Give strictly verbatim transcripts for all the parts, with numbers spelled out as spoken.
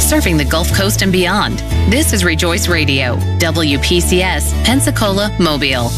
serving the Gulf Coast and beyond. This is Rejoice Radio, W P C S, Pensacola, Mobile.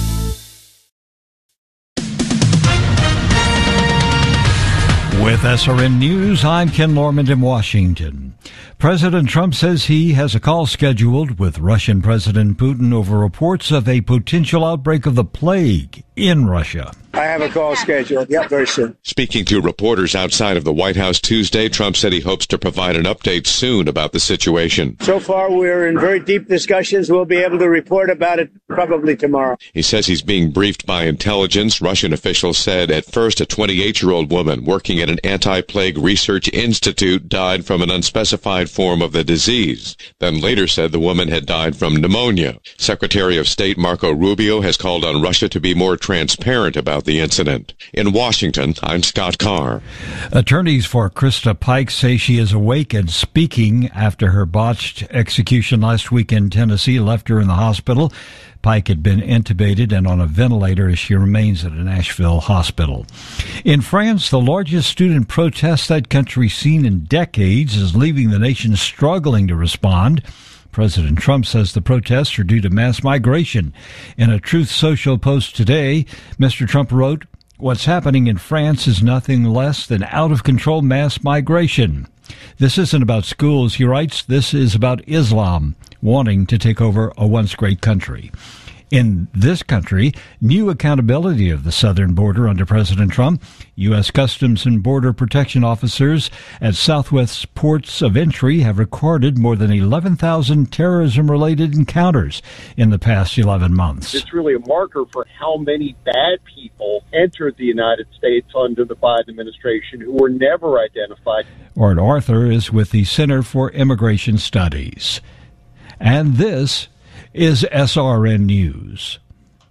With S R N News, I'm Ken Lorman in Washington. President Trump says he has a call scheduled with Russian President Putin over reports of a potential outbreak of the plague in Russia. I have a call scheduled. Yep, very soon. Speaking to reporters outside of the White House Tuesday, Trump said he hopes to provide an update soon about the situation. So far, we're in very deep discussions. We'll be able to report about it probably tomorrow. He says he's being briefed by intelligence. Russian officials said at first a twenty-eight-year-old woman working at an anti-plague research institute died from an unspecified form of the disease. Then later said the woman had died from pneumonia. Secretary of State Marco Rubio has called on Russia to be more transparent about the incident. In Washington, I'm Scott Carr. Attorneys for Krista Pike say she is awake and speaking after her botched execution last week in Tennessee left her in the hospital. Pike had been intubated and on a ventilator as she remains at a Nashville hospital. In France, the largest student protest that country's seen in decades is leaving the nation struggling to respond. President Trump says the protests are due to mass migration. In a Truth Social post today, Mister Trump wrote, "What's happening in France is nothing less than out-of-control mass migration. This isn't about schools," he writes. "This is about Islam wanting to take over a once great country." In this country, new accountability of the southern border under President Trump. U S. Customs and Border Protection officers at Southwest ports of entry have recorded more than eleven thousand terrorism-related encounters in the past eleven months. It's really a marker for how many bad people entered the United States under the Biden administration who were never identified. Art Arthur is with the Center for Immigration Studies. And this is S R N News.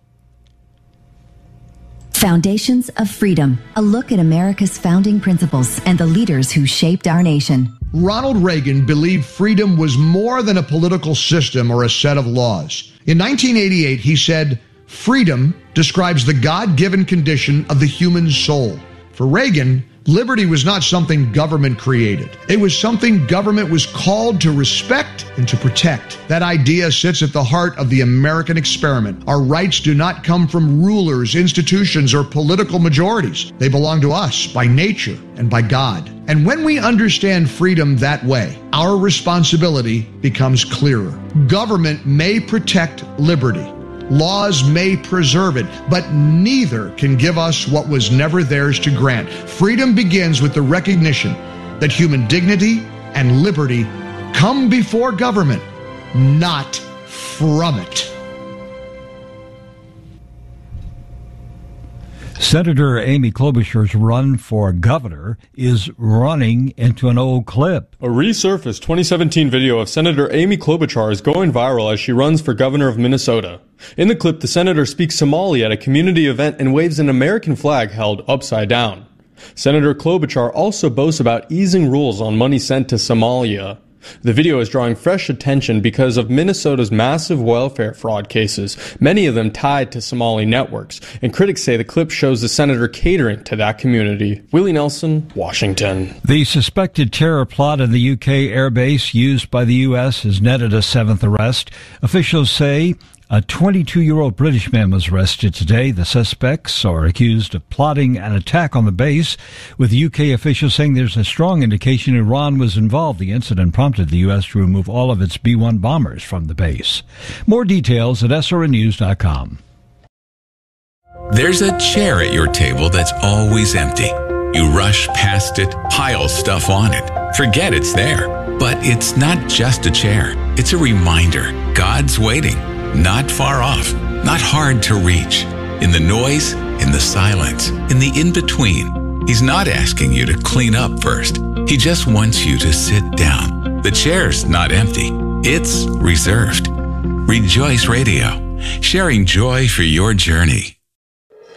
Foundations of Freedom, a look at America's founding principles and the leaders who shaped our nation. Ronald Reagan believed freedom was more than a political system or a set of laws. In nineteen eighty-eight, he said, "Freedom describes the God-given condition of the human soul." For Reagan, liberty was not something government created. It was something government was called to respect and to protect. That idea sits at the heart of the American experiment. Our rights do not come from rulers, institutions, or political majorities. They belong to us by nature and by God. And when we understand freedom that way, our responsibility becomes clearer. Government may protect liberty. Laws may preserve it, but neither can give us what was never theirs to grant. Freedom begins with the recognition that human dignity and liberty come before government, not from it. Senator Amy Klobuchar's run for governor is running into an old clip. A resurfaced twenty seventeen video of Senator Amy Klobuchar is going viral as she runs for governor of Minnesota. In the clip, the senator speaks Somali at a community event and waves an American flag held upside down. Senator Klobuchar also boasts about easing rules on money sent to Somalia. The video is drawing fresh attention because of Minnesota's massive welfare fraud cases, many of them tied to Somali networks, and critics say the clip shows the senator catering to that community. Willie Nelson, Washington. The suspected terror plot in the U K airbase used by the U S has netted a seventh arrest. Officials say a twenty-two-year-old British man was arrested today. The suspects are accused of plotting an attack on the base, with U K officials saying there's a strong indication Iran was involved. The incident prompted the U S to remove all of its B one bombers from the base. More details at S R N news dot com. There's a chair at your table that's always empty. You rush past it, pile stuff on it, forget it's there. But it's not just a chair. It's a reminder God's waiting. Not far off, not hard to reach. In the noise, in the silence, in the in-between. He's not asking you to clean up first. He just wants you to sit down. The chair's not empty. It's reserved. Rejoice Radio, sharing joy for your journey.